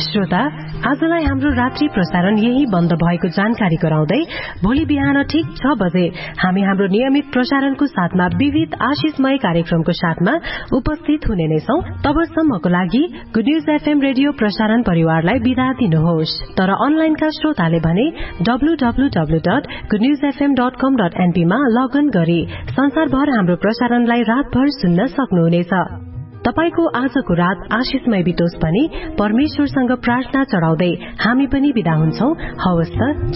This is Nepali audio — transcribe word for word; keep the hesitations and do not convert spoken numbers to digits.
श्रोता, आजलाई हाम्रो रात्रि प्रसारण यही बन्द भएको जानकारी गराउँदै भोलि बिहान ठीक छ बजे हामी हाम्रो नियमित प्रसारणको साथमा विविध आशिषमय कार्यक्रमको साथमा उपस्थित हुने नै छौं। तबसम्मको लागि गुड न्यूज एफएम रेडियो प्रसारण परिवारलाई बिदा दिनुहोस्। तर अनलाइनका श्रोताले भने W W W dot good news FM dot कम डट एनपी मा लगइन गरी संसारभर हाम्रो प्रसारणलाई रातभर सुन्न सक्नुहुनेछ। तपाईको आजको रात आशिषमय बितोस् भनी परमेश्वरसँग प्रार्थना चढ़ाउँदै हामी पनि बिदा हुन्छौं। हवस् त।